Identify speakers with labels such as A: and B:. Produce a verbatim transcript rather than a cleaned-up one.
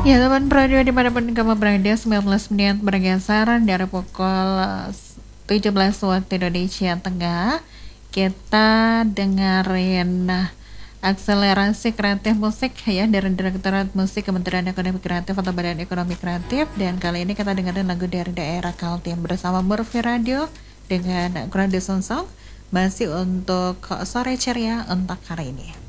A: Ya, teman radio dimanapun kamu berada, sembilan belas menit bergeser dari pukul tujuh belas waktu Indonesia Tengah. Kita dengerin akselerasi kreatif musik ya dari Direktorat Musik Kementerian Ekonomi Kreatif atau Badan Ekonomi Kreatif. Dan kali ini kita dengerin lagu dari daerah Kaltim bersama Murphy Radio dengan Grande Song Masih untuk sore ceria untuk hari ini.